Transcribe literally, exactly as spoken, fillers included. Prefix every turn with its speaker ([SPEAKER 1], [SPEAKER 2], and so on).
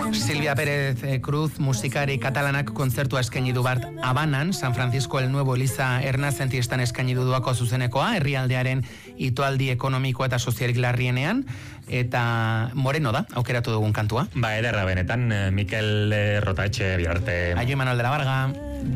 [SPEAKER 1] Silvia Pérez Cruz, musikari katalanak kontzertua eskaini du bart Habanan, San Francisco el Nuevo Eliza Ernazentiestan eskaini du duako zuzenekoa, herrialdearen itoaldi ekonomikoa eta sozialik larrienean, eta Moreno da, aukeratu dugun kantua.
[SPEAKER 2] Ba, ederra benetan, Mikel Rotaetxe, biharte.
[SPEAKER 1] Aio Manuel de la Varga.